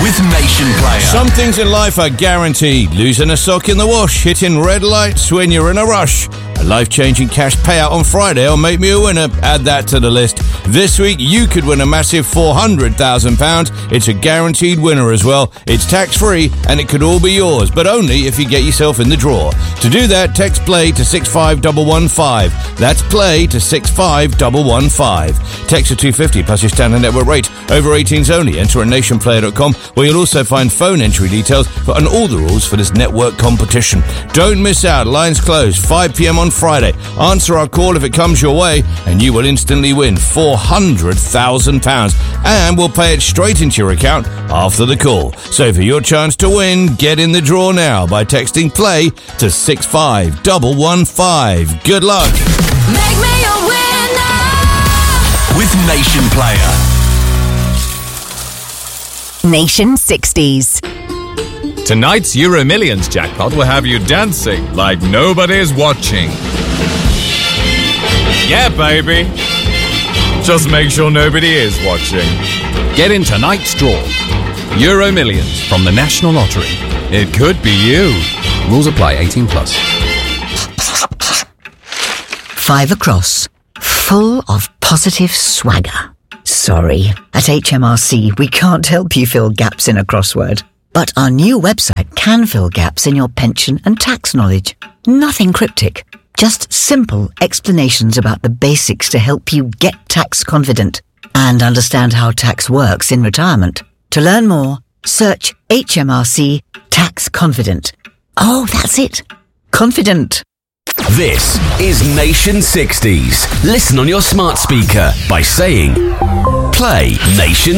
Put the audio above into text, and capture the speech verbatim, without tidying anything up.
with Nation Player. Some things in life are guaranteed. Losing a sock in the wash, hitting red lights when you're in a rush. A life-changing cash payout on Friday will make me a winner. Add that to the list. This week, you could win a massive four hundred thousand pounds. It's a guaranteed winner as well. It's tax-free, and it could all be yours, but only if you get yourself in the draw. To do that, text PLAY to six five one one five. That's PLAY to six five one one five. Text to two fifty plus your standard network rate. Over eighteens only. Enter at nation player dot com, where you'll also find phone entry details for, and all the rules for this network competition. Don't miss out. Lines closed, five p.m. on Friday. Answer our call if it comes your way, and you will instantly win four hundred thousand pounds. And we'll pay it straight into your account after the call. So for your chance to win, get in the draw now by texting PLAY to six five one one five. Good luck. Make me a winner with Nation Player. Nation sixties. Tonight's Euro Millions jackpot will have you dancing like nobody's watching. Yeah, baby. Just make sure nobody is watching. Get in tonight's draw. Euro Millions from the National Lottery. It could be you. Rules apply. eighteen plus. Five across. Full of positive swagger. Sorry, at H M R C we can't help you fill gaps in a crossword. But our new website can fill gaps in your pension and tax knowledge. Nothing cryptic. Just simple explanations about the basics to help you get tax confident and understand how tax works in retirement. To learn more, search H M R C Tax Confident. Oh, that's it. Confident. This is Nation sixties. Listen on your smart speaker by saying, Play Nation